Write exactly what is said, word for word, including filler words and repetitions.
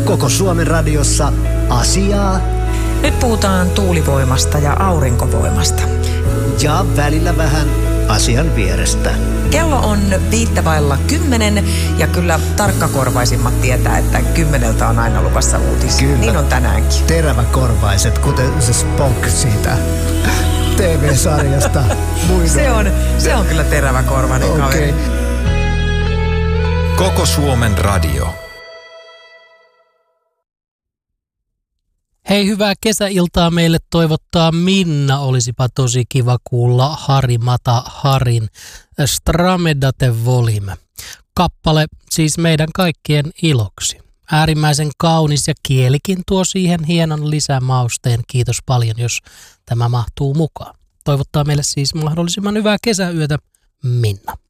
Koko Suomen radiossa asiaa Nyt puhutaan tuulivoimasta ja aurinkovoimasta. ja välillä vähän asian vierestä. Kello on viittä vailla kymmenen ja kyllä tarkkakorvaisimmat tietää, että kymmeneltä on aina luvassa uutisia. Kyllä. Niin on tänäänkin. Teräväkorvaiset, kuten se Spock siitä T V-sarjasta. Se on, se on kyllä teräväkorvainen Okei. kaveri. Koko Suomen radio. Hei, hyvää kesäiltaa meille toivottaa Minna. Olisipa tosi kiva kuulla Harri Mata Harin Stramedate Volim. Kappale siis meidän kaikkien iloksi. Äärimmäisen kaunis ja kielikin tuo siihen hienon lisämausteen. Kiitos paljon, jos tämä mahtuu mukaan. Toivottaa meille siis mahdollisimman hyvää kesäyötä Minna.